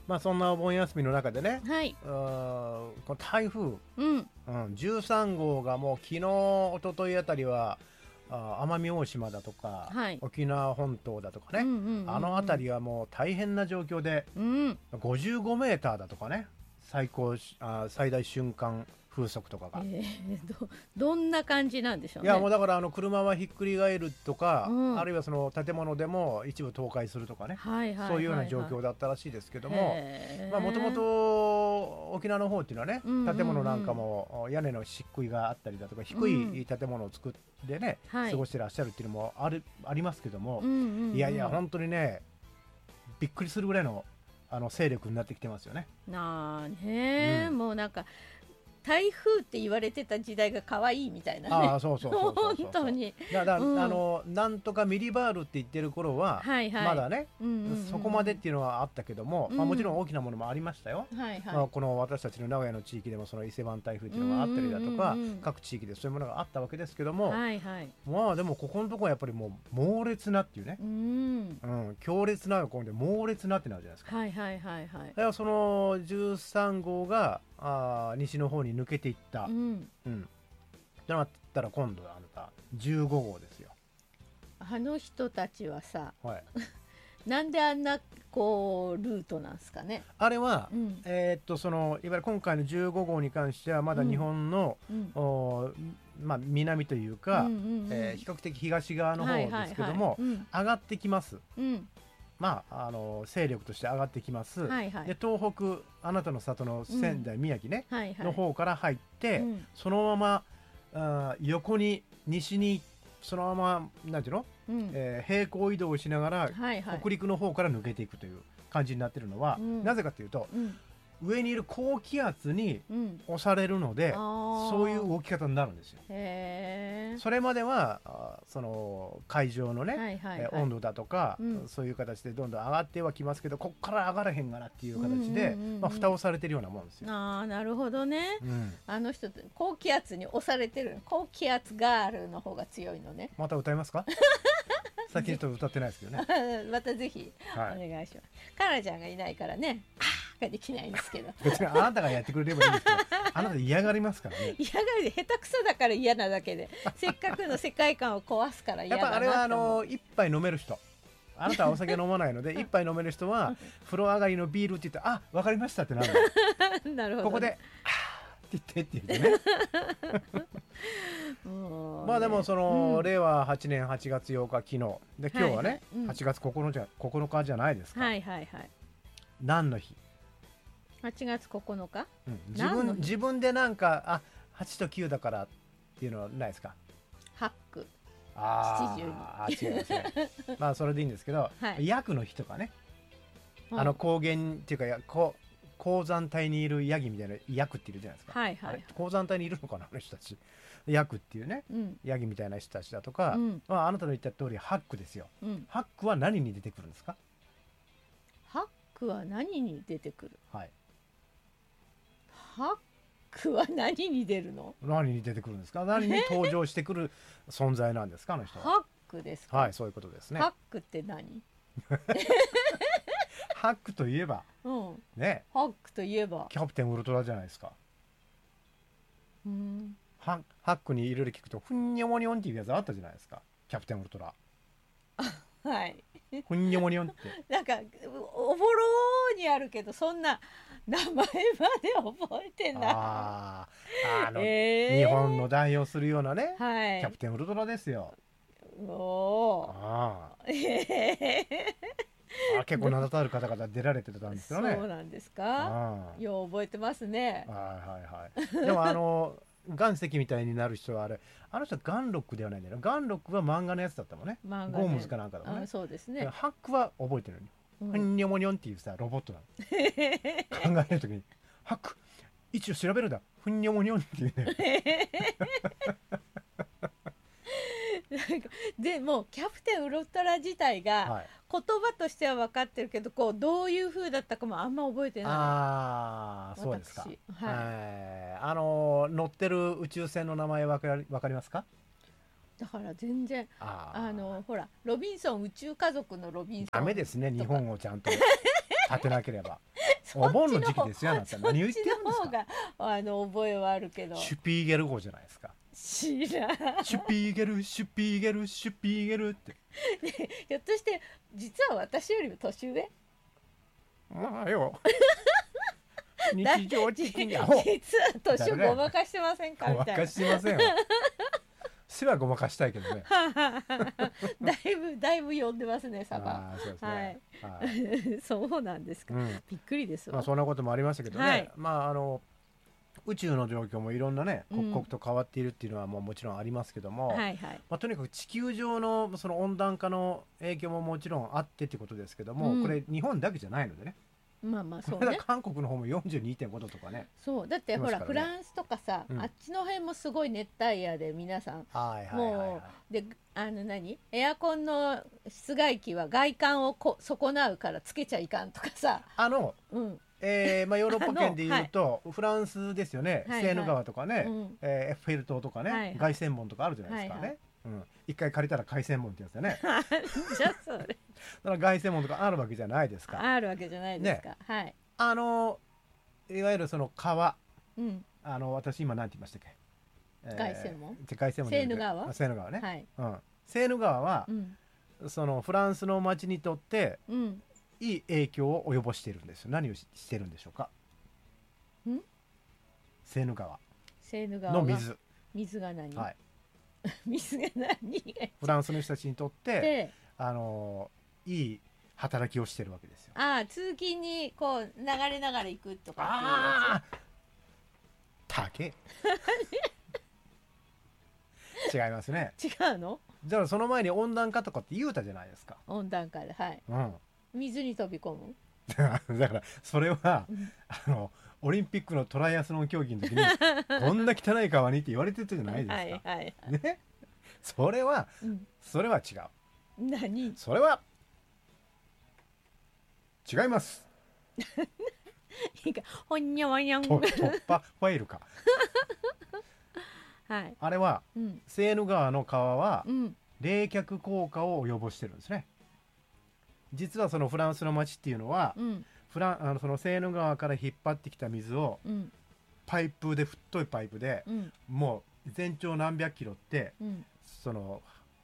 まあそんなお盆休みの中でね、 はい。 この台風、 うん。 13号がもう昨日一昨日あたりは奄美大島だとか、 はい沖縄本島だとかね、 うんうんうんうん、 あの辺りはもう大変な状況で、 うん。 55メーターだとかね、最大瞬間風速とかが、 どんな感じなんでしょうね。 いやもうだから車はひっくり返るとか、あるいはその建物でも一部倒壊するとかね、そういうような状況だったらしいですけども、もともと沖縄の方っていうのはね、建物なんかも屋根の漆喰があったりだとか、低い建物を作ってね、過ごしてらっしゃるっていうのもありますけども、いやいや本当にね、びっくりするぐらいの勢力になってきてますよね。 もうなんか台風って言われてた時代が可愛いみたいなね。 そう本当に。 なんとかミリバールって言ってる頃は、まだね、そこまでっていうのはあったけども、もちろん大きなものもありましたよ。この私たちの名古屋の地域でもその伊勢湾台風っていうのがあったりだとか、各地域でそういうものがあったわけですけども、まあでもここのところはやっぱりもう猛烈なっていうね、強烈なこうで猛烈なってなるじゃないですか。だからその13号が西の方に抜けていった。となったら今度はあなた15号ですよ。 あの人たちはさ、なんであんなこうルートなんですかね。 あれは、そのいわゆる今回の15号に関してはまだ日本の、南というか、比較的東側の方ですけども、上がってきます。勢力として上がってきます。で東北あなたの里の仙台、宮城ね、の方から入って、そのまま横に西にそのままなんていうの、平行移動しながら、北陸の方から抜けていくという感じになっているのは、なぜかというと、上にいる高気圧に押されるので、そういう動き方になるんですよ。それまではその海上のね、温度だとか、そういう形でどんどん上がってはきますけど、こっから上がらへんがなっていう形で蓋をされてるようなもんですよ。 なるほどね。あの人って高気圧に押されてる、高気圧ガールの方が強いのね。 また歌いますか？さっきの人歌ってないですけどね。 またぜひお願いします。かなちゃんがいないからね、ができないんですけど。 別にあなたがやってくれればいいんですけど、あなた嫌がりますからね。 嫌がりで下手くそだから嫌なだけで、せっかくの世界観を壊すから嫌だなって思う。 やっぱあれは一杯飲める人。あなたはお酒飲まないので一杯飲める人は風呂上がりのビールって言って、わかりましたってなるの。 なるほど。 ここでって言ってね。まあでもその、令和8年8月8日昨日で、今日はね、8月9日じゃないですか。何の日 ？8月9日、 自分でなんか8と9だからっていうのはないですか？ ハック 72。違うまあそれでいいんですけど、ヤクの日とかね、高原っていうか鉱山帯にいるヤギみたいなヤクっているじゃないですか。鉱山帯にいるのかな、あの人たち。ヤクっていうね、ヤギみたいな人たちだとか、あなたの言った通りハックですよ。ハックは何に出てくるんですか？ ハックは何に出てくる？ はい。 ハックは何に出るの？ 何に出てくるんですか？何に登場してくる存在なんですか、あの人は。 ハックですか？ はい、そういうことですね。 ハックって何？ ハックといえば、ね。 ハックといえばキャプテンウルトラじゃないですか。ハックにいろいろ聞くと、ふんにょもにょんっていうやつあったじゃないですか。キャプテンウルトラ。 はい。 ふんにょもにょんって。 なんかおぼろにあるけど、そんな名前まで覚えてない。 日本の代表するようなね、キャプテンウルトラですよ。結構名だたる方々出られてたんですよね。 そうなんですか？よう覚えてますね。 でも岩石みたいになる人はあの人はガンロックではないんだよ。ガンロックは漫画のやつだったもんね。ゴームズかなんかだもんね。 そうですね。 ハックは覚えてるのに、ふんにょもにょんっていうさロボットなの。考えるときにハック一応調べるんだ、ふんにょもにょんっていうね。 でもキャプテンウルトラ自体が言葉としては分かってるけど、どういう風だったかもあんま覚えてない。 そうですか。乗ってる宇宙船の名前分かりますか？ だから全然ほらロビンソン宇宙家族のロビンソン。 ダメですね、日本をちゃんと立てなければ。 お盆の時期ですよ。あなた何言ってるんですか。 そっちの方が覚えはあるけど。 シュピーゲル号じゃないですか。 知らん。 シュピーゲルシュピーゲルシュピーゲルって。 ね、ひょっとして実は私よりも年上？ まあよ。日常的に実は年をごまかしてませんかみたいな。 ごまかしてませんわ。背はごまかしたいけどね。 だいぶ呼んでますね、サバ。 そうですね。 はい。そうなんですか。びっくりですわ。 まあそんなこともありましたけどね。まあ宇宙の状況もいろんなね刻々と変わっているっていうのはもちろんありますけども、まあとにかく地球上のその温暖化の影響ももちろんあってってことですけども、これ日本だけじゃないのでね。 まあまあそうね。 韓国の方も 42.5 度とかね。 そうだってほらフランスとかさ、あっちの辺もすごい熱帯夜で皆さんもうでエアコンの室外機は外観を損なうからつけちゃいかんとかさ。 まあヨーロッパ圏でいうとフランスですよね。セーヌ川とかね、エッフェル塔とかね、凱旋門とかあるじゃないですかね。一回借りたら凱旋門ってやつだね。 じゃそれ。 だから凱旋門とかあるわけじゃないですか。 あるわけじゃないですか。はい。 いわゆるその川、私今何て言いましたっけ？ 凱旋門。 凱旋門。 セーヌ川。 セーヌ川ね。はい。セーヌ川はそのフランスの町にとっていい影響を及ぼしているんですよ。何をしてるんでしょうか？セーヌ川。 セーヌ川の水。 水が何？ はい。 水が何？ フランスの人たちにとっていい働きをしてるわけですよ。 通勤にこう流れながら行くとかっていうやつ。竹。違いますね。 違うの？ だからその前に温暖化とかって言うたじゃないですか。 温暖化で、はい。水に飛び込む。 だからそれはオリンピックのトライアスロン競技の時にこんな汚い川にって言われてたじゃないですか。ね。それは違う。 何？ それは違います。 ほんにゃわにゃん。 突破ファイルか。 はい。 あれはセーヌ川の川は冷却効果を及ぼしてるんですね。実はそのフランスの町っていうのは、そのセーヌ川から引っ張ってきた水をパイプで太いパイプで、もう全長何百キロって、その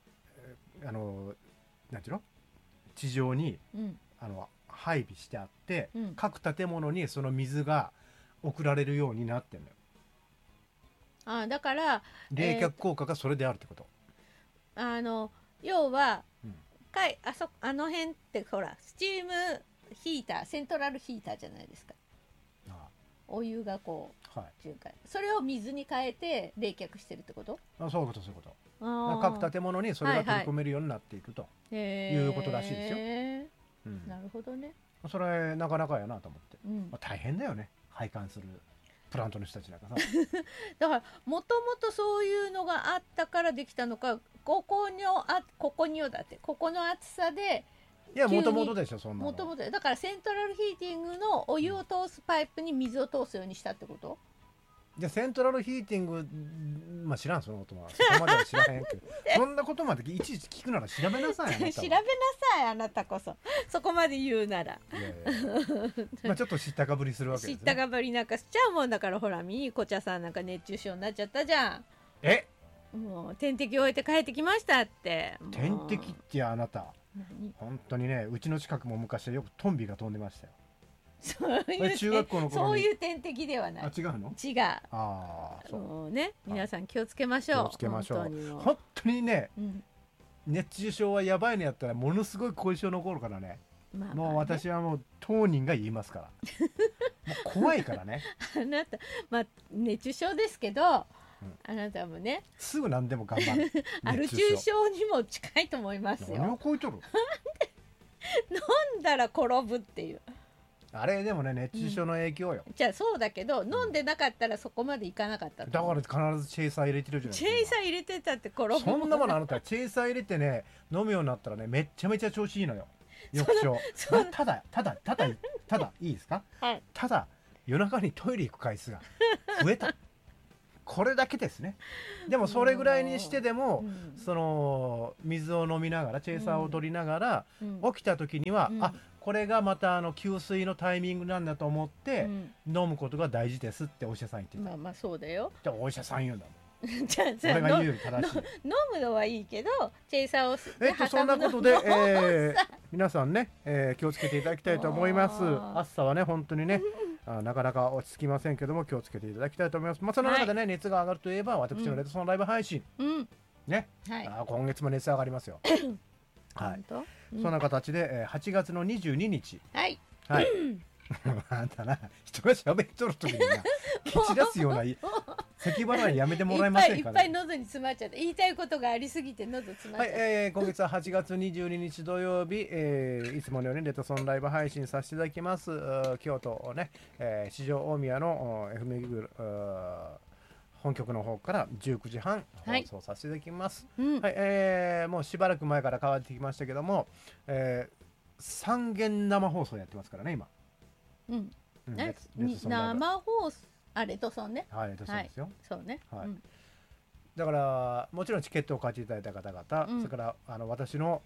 なんていうの地上に、配備してあって、各建物にその水が送られるようになってるのよ。 だから冷却効果がそれであるってこと。 要は、あの辺ってほらスチームヒーター、セントラルヒーターじゃないですか。お湯がこう循環、それを水に変えて冷却してるってこと？ そういうことそういうこと。各建物にそれが取り込めるようになっていくということらしいですよ。 なるほどね。 それなかなかやなと思って、大変だよね、配管するプラントの人たちなんかさ。 だからもともとそういうのがあったからできたのか、ここの厚さで。 いや、もともとでしょ、そんなの。 もともとだからセントラルヒーティングのお湯を通すパイプに水を通すようにしたってこと？ じゃあセントラルヒーティング、まあ知らん、そのことはそこまでは知らへんけどそんなことまでいちいち聞くなら調べなさい。 調べなさい、あなたこそ。そこまで言うなら。 まあちょっと知ったかぶりするわけですね。 知ったかぶりなんかしちゃうもんだから。ほらミーコチャさんなんか熱中症になっちゃったじゃん。もう点滴終えて帰ってきましたって。 点滴ってあなた本当にね、うちの近くも昔はよくトンビが飛んでましたよ。中学校の頃に。 そういう点滴ではない。 違うの？ 違う。そうね、皆さん気をつけましょう。 気をつけましょう。本当にね、熱中症はやばいのやったらものすごい後遺症残るからね。もう私はもう当人が言いますから。もう怖いからね。 あなた、熱中症ですけど。あなたもね、 すぐ何でも頑張る。 アル中症にも近いと思いますよ。 何をこいとる？ 飲んだら転ぶっていう。 あれでもね、熱中症の影響よ。 じゃあそうだけど、飲んでなかったらそこまでいかなかった。 だから必ずチェイサー入れてるじゃないですか。 チェイサー入れてたって転ぶ。 そんなものあなたチェイサー入れてね、飲むようになったらね、めっちゃめちゃ調子いいのよ。翌朝。ただいいですか？ただ夜中にトイレ行く回数が増えた。これだけですね。でもそれぐらいにしてでも、その水を飲みながらチェイサーを取りながら、起きた時には、 これがまた給水のタイミングなんだと思って、飲むことが大事ですってお医者さん言ってた。 まあまあそうだよ。 じゃあお医者さん言うんだもん。 じゃあ俺が言うより正しい。 飲むのはいいけどチェイサーをそんなことで、皆さんね、気をつけていただきたいと思います。暑さはね本当にねなかなか落ち着きませんけども気をつけていただきたいと思います。まあその中でね、熱が上がるといえば私のレッドソンライブ配信、ね、今月も熱上がりますよ。はい。そんな形で、8月の22日。はい。はい。あんたな人が喋っとる時にな蹴散らすような咳払いやめてもらえませんかね。 いっぱい喉に詰まっちゃって言いたいことがありすぎて喉詰まっちゃって、 はい、今月は8月22日土曜日、いつものようにレッドソンライブ配信させていただきます。京都ね、四条大宮の FM ギグ本局の方から19時半放送させていただきます。はい、もうしばらく前から変わってきましたけども、3限生放送やってますからね今。 生放送レッドソンね。 はい、レッドソンですよ。 そうね。はい。 だからもちろんチケットを買っていただいた方々、それから私の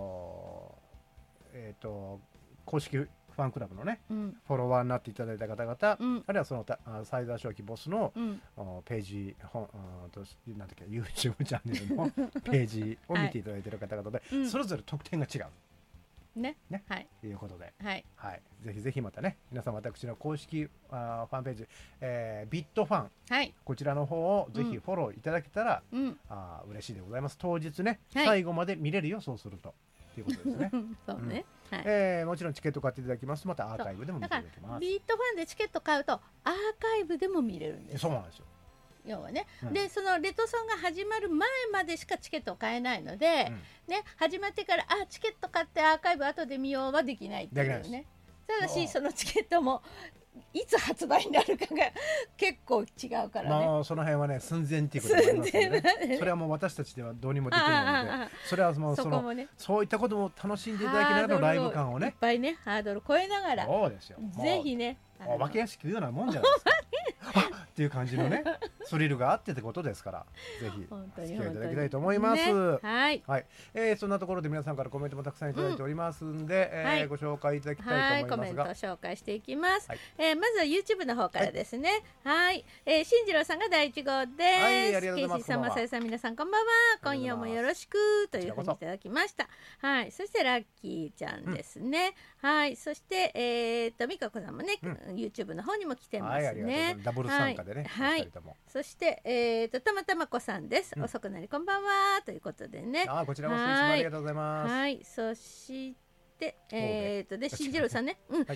公式ファンクラブのね、フォロワーになっていただいた方々、あるいはそのサイザー正気ボスのページなんだっけ YouTube チャンネルのページを見ていただいている方々で、それぞれ特典が違う。 ね、 はい、ということで、はい、ぜひぜひまたね、皆さん私の公式ファンページ、ビットファン、はい、こちらの方をぜひフォローいただけたら、嬉しいでございます。当日ね、最後まで見れるよ、そうすると。ということですね。 そうね。 もちろんチケット買っていただきますとまたアーカイブでも見ていただけます。 ビットファンでチケット買うとアーカイブでも見れるんです。 そうなんですよ。 要はね、でそのレッドソンが始まる前までしかチケットを買えないので、ね、始まってからチケット買ってアーカイブ後で見ようはできないっていうね。ただしそのチケットもいつ発売になるかが結構違うからね。 まあその辺はね寸前っていうことがありますので、ね、それはもう私たちではどうにもできないので、それはもうそういったことも楽しんでいただきながらのライブ感をね、 いっぱいねハードル超えながら、 そうですよ。 ぜひね、 お化け屋敷いうようなもんじゃないですか。っていう感じのねスリルがあってってことですから、ぜひ付き合いいただきたいと思います。はい、そんなところで皆さんからコメントもたくさんいただいておりますんで、ご紹介いただきたいと思いますが、 コメント紹介していきます。まずは YouTube の方からですね。はい、進次郎さんが第1号です。ケイシーさん、まさやさん、皆さんこんばんは。今夜もよろしくというふうにいただきました。はい、そしてラッキーちゃんですね。はい、そして美香子さんもね、YouTube の方にも来てますね。 ダブル参加でね。 はい。そしてたまたまこさんです。遅くなりこんばんはということでね。 こちらもありがとうございます。 はい。そしてで進次郎さんね。この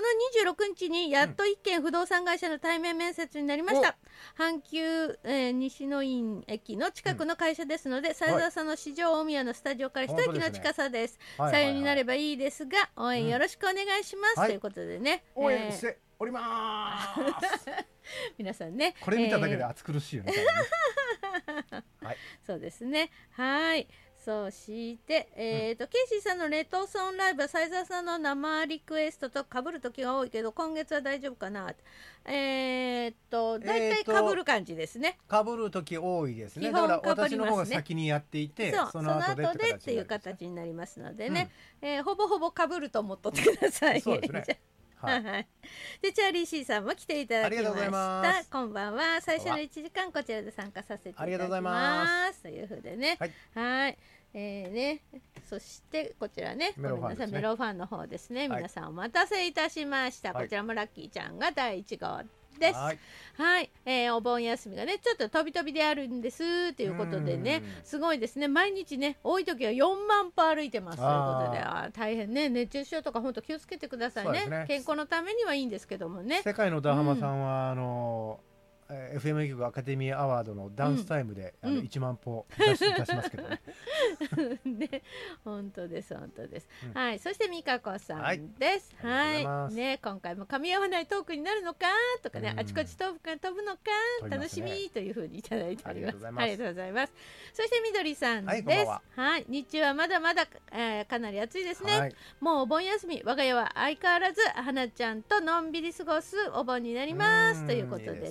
26日にやっと一軒不動産会社の対面面接になりました。阪急西野院駅の近くの会社ですので、サイザーさんの四条大宮のスタジオから一駅の近さです。さようになればいいですが、応援よろしくお願いしますということでね。 応援しております。 皆さんね、 これ見ただけで暑苦しいよね。 はい、そうですね。はい。そして、ケイシーさんのレッドソンライブはサイザーさんの生リクエストと被る時が多いけど、今月は大丈夫かな。大体被る感じですね。 被る時多いですね。だから私の方が先にやっていて、 その後でっていう形になりますのでね、ほぼほぼ被ると思っとってください。 そうですね。 はい、でチャーリー C さんも来ていただきました。こんばんは。最初の1時間こちらで参加させていただきますというふうでね。はい。ね、そしてこちらね、ごめんなさい、メロファンの方ですね。皆さんお待たせいたしました。こちらもラッキーちゃんが第1号です。はい、お盆休みがねちょっと飛び飛びであるんですということでね、すごいですね。毎日ね多い時は4万歩歩いてますということで、大変ね、熱中症とか本当気をつけてくださいね。健康のためにはいいんですけどもね。 世界のダハマさんはFM 局アカデミーアワードのダンスタイムで1万歩出しますけどね。 ね、本当です本当です。はい、そして美香子さんです。はい、ね、今回も噛み合わないトークになるのかとかね、あちこち飛ぶのか楽しみというふうにいただいております。ありがとうございます。そしてみどりさんです。はい、日中はまだまだかなり暑いですね。もうお盆休み、我が家は相変わらず花ちゃんとのんびり過ごすお盆になりますということでね。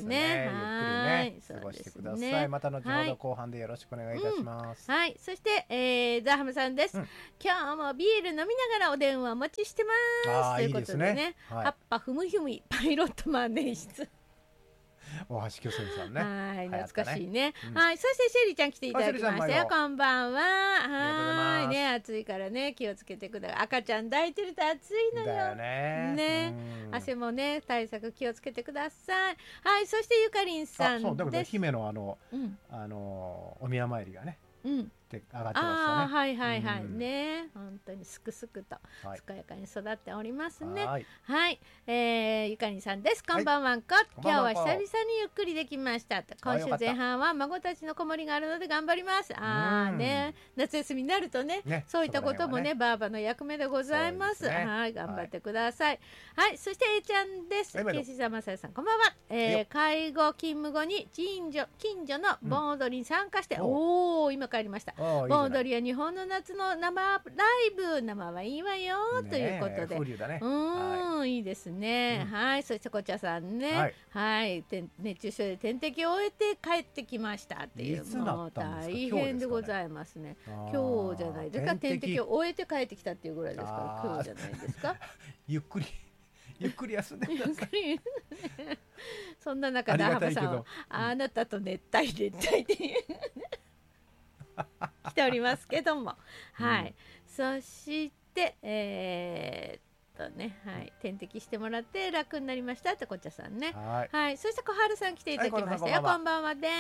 ゆっくりね過ごしてください。また後ほど後半でよろしくお願いいたします。 はい、そしてザハムさんです。今日もビール飲みながらお電話お待ちしてますということでね、葉っぱふむふむパイロット万年筆大橋巨泉さんね。 はい、懐かしいね。はい、そしてシェリーちゃん来ていただきましたよ。こんばんは。はいね、暑いからね気をつけてください。赤ちゃん抱いてると暑いのよ。ね、汗もね対策気をつけてください。はい、そしてゆかりんさんです。 そうだけど姫のお宮参りがね。って上がってましたね。 はいはいはいね、本当にすくすくと健やかに育っておりますね。はい、ゆかりさんです。こんばんはんこ。今日は久々にゆっくりできました。今週前半は孫たちの子守りがあるので頑張ります。ね、夏休みになるとね、そういったこともねばあばの役目でございます。はい、頑張ってください。はい、そして A ちゃんです。けしざまさやさんこんばんは。介護勤務後に近所の盆踊りに参加して、今帰りました。盆踊りは日本の夏の生ライブ、生はいいわよということで、いいですね。はい、そしてこちらさんね、はい、熱中症で点滴を終えて帰ってきましたっていう、もう大変でございますね。今日じゃないですか、点滴を終えて帰ってきたっていうぐらいですから今日じゃないですか。 ゆっくり休んでください。 そんな中でハマさんはあなたと熱帯って来ておりますけども、はい、そしてはい、点滴してもらって楽になりましたってこっちゃさんね。はい、そして小春さん来ていただきましたよ。こんばんはです。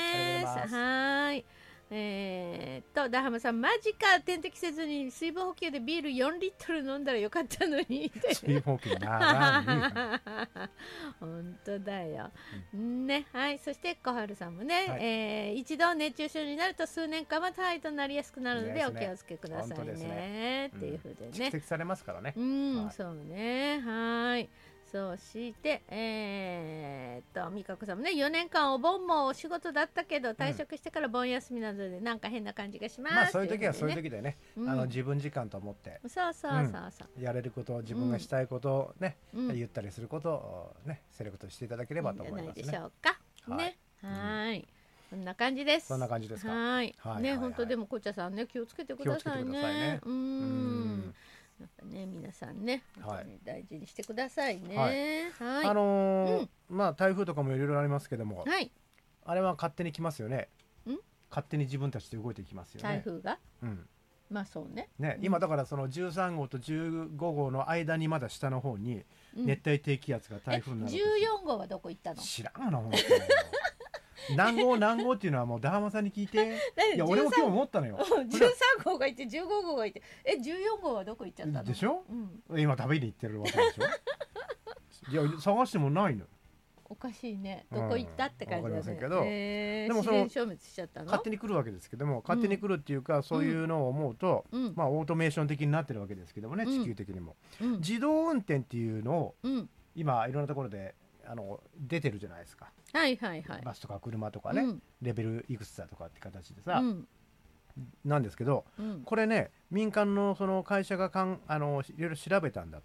はい。ダハムさんマジか、点滴せずに水分補給でビール4リットル飲んだらよかったのに。 水分補給な本当だよ、ね。はい、そして小春さんもね、一度熱中症になると数年間はタイとなりやすくなるのでお気をつけくださいねっていうふうでね、 蓄積されますからね。 そうね。はい、そして美香子さんもね、4年間お盆もお仕事だったけど退職してから盆休みなどでなんか変な感じがします。まあそういう時はそういう時でね、自分時間と思ってやれること、自分がしたいことをね、言ったりすることをね、セレクトしていただければと思いますね。 いいんじゃないでしょうかね。はい、そんな感じです。 そんな感じですか。 はいね、本当でもこちゃさんね気をつけてくださいね。やっぱね、皆さんね、大事にしてくださいね。 まあ台風とかもいろいろありますけども、あれは勝手に来ますよね。勝手に自分たちで動いていきますよね。 台風が。まあそうね。 今だからその13号と15号の間にまだ下の方に熱帯低気圧が台風になる。 14号はどこ行ったの？ 知らんの本当に。何号っていうのはもうダハマさんに聞いて。いや俺も今日思ったのよ。 13号がいて15号がいて、14号はどこ行っちゃったの？ でしょ？今食べに行ってるわけでしょ。いや探してもないの。 おかしいね。どこ行ったって感じだね。 わかりませんけど、 でもその消滅しちゃったの？ 勝手に来るわけですけども、勝手に来るっていうかそういうのを思うと、まあオートメーション的になってるわけですけどもね、地球的にも自動運転っていうのを今いろんなところで出てるじゃないですか。バスとか車とかね、レベルいくつだとかって形でさ、なんですけど、これね民間のその会社がいろいろ調べたんだって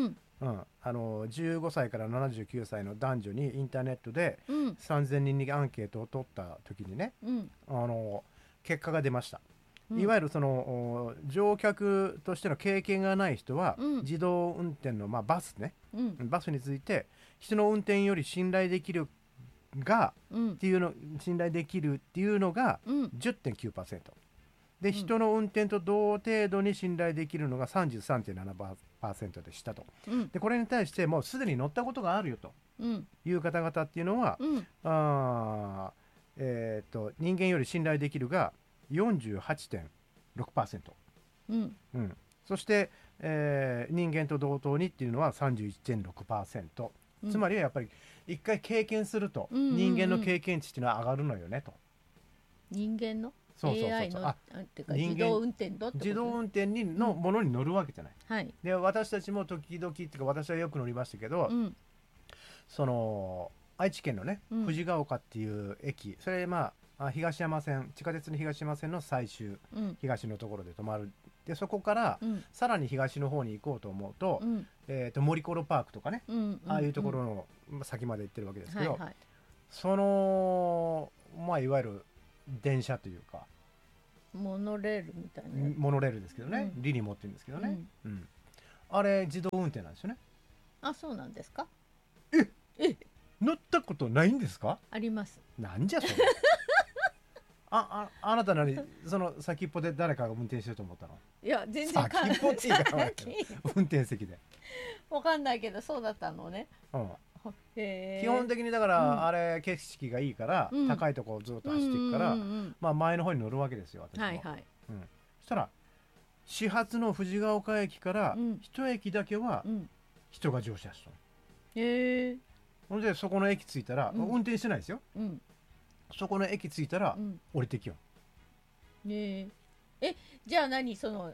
。15歳から79歳の男女にインターネットで3000人にアンケートを取った時にね、結果が出ました。いわゆるその乗客としての経験がない人は自動運転のバスね、バスについて人の運転より信頼できるっていうのが 10.9%。で人の運転と同程度に信頼できるのが 33.7% でしたと。でこれに対してもうすでに乗ったことがあるよという方々っていうのは、人間より信頼できるが 48.6%、そして、人間と同等にっていうのは 31.6%、つまりはやっぱり一回経験すると人間の経験値っていうのは上がるのよねと。 人間のAI のってか自動運転のものに乗るわけじゃない。で私たちも時々っていうか私はよく乗りましたけど、その愛知県のね藤ヶ丘っていう駅、それ東山線、地下鉄の東山線の最終、東のところで止まる。でそこから、さらに東の方に行こうと思うと、森コロパークとかね、ああいうところの先まで行ってるわけですけど、 そのまあいわゆる電車というかモノレールみたいなモノレールですけどね、リニモって言うんですけどね、あれ自動運転なんですよね。 あ、そうなんですか。 乗ったことないんですか。 あります。 なんじゃそれあなた何その先っぽで誰かが運転してると思ったの。 いや全然先っぽっていうか運転席でわかんないけどそうだったのね。 基本的にだから、あれ景色がいいから、高いとこをずっと走っていくから、まあ前の方に乗るわけですよ私も。そしたら始発の藤ヶ丘駅から一駅だけは人が乗車したの。ほんでそこの駅着いたら、運転してないですよ、そこの駅着いたら、降りてきよ。 じゃあ何その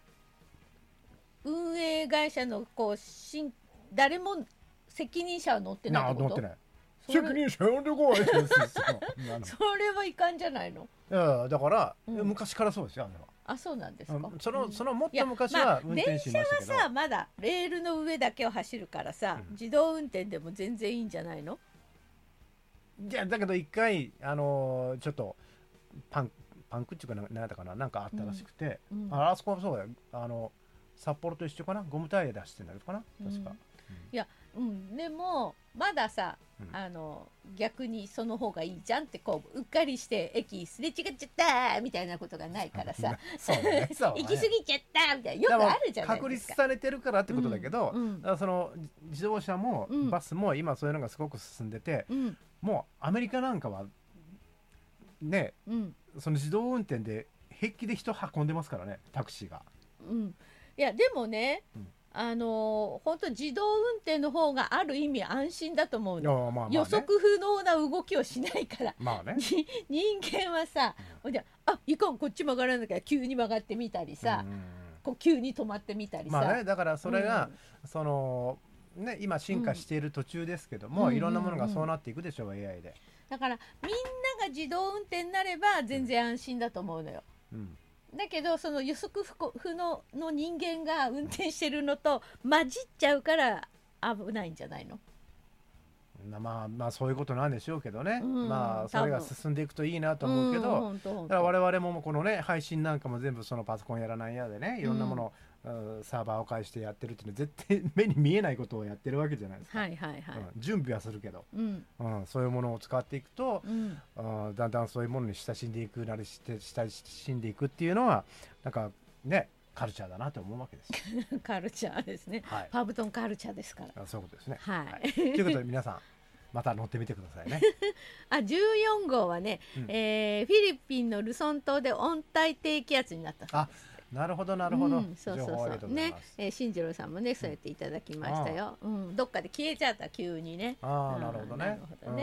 運営会社の誰も責任者は乗ってないってこと？ 乗ってない。責任者呼んでこいってそれはいかんじゃないの。 いやだから、昔からそうですよあれは。 あ、そうなんですか。 そのもっと昔は運転しましたけど、 電車はさまだレールの上だけを走るからさ、自動運転でも全然いいんじゃないの。 いやだけど一回ちょっとパンクっていうか何だったかな、なんかあったらしくて、あそこはそうだよ、札幌と一緒かな、ゴムタイヤ出してんだけどかな確か。 いやでもまださ、逆にその方がいいじゃんってこううっかりして駅すれ違っちゃったみたいなことがないからさ行き過ぎちゃったみたいなよくあるじゃないですか。 確立されてるからってことだけど、だからその自動車もバスも今そういうのがすごく進んでて、もうアメリカなんかはね、その自動運転で平気で人運んでますからね、タクシーが。 いやでもね、本当自動運転の方がある意味安心だと思うの。予測不能な動きをしないから、人間はさ、いかんこっち曲がらなきゃ急に曲がってみたりさ、こう急に止まってみたりさ、 だからそれが、そのね、今進化している途中ですけども、いろんなものがそうなっていくでしょう、AI で。 だからみんなが自動運転になれば全然安心だと思うのよ。だけどその予測不能の人間が運転してるのと混じっちゃうから危ないんじゃないの。 まあそういうことなんでしょうけどね、まあそれが進んでいくといいなと思うけど、だから我々もこのね配信なんかも全部そのパソコンやらないやでね、いろんなものサーバーを介してやってるっていうのは絶対目に見えないことをやってるわけじゃないですか。準備はするけど、そういうものを使っていくと、だんだんそういうものに親しんでいくっていうのはなんかねカルチャーだなと思うわけですカルチャーですね、パーブトンカルチャーですから。 そういうことですね。ということで皆さんまた乗ってみてくださいね。 14号はね、フィリピンのルソン島で温帯低気圧になったそうです。 なるほどなるほど。 そうね、進次郎さんもねそうやっていただきましたよ。どっかで消えちゃった急にね。 なるほどね。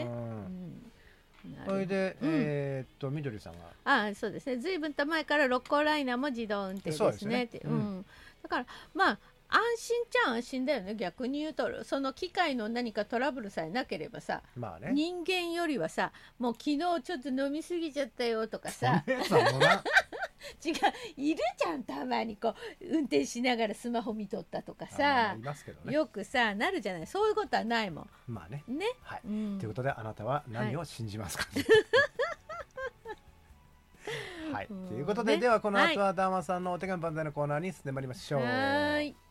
それでみどりさんがそうですね、ずいぶんと前から六甲ライナーも自動運転ですねって。だからまあ安心っちゃ安心だよね。逆に言うとその機械の何かトラブルさえなければさ、人間よりはさ、もう昨日ちょっと飲み過ぎちゃったよとかさ違う、いるじゃんたまにこう運転しながらスマホ見とったとかさ、よくさなるじゃない。そういうことはないもん。 ね。ということであなたは何を信じますか。ということで、ではこの後はダーマさんのお手紙万歳のコーナーに進んでまいりましょう。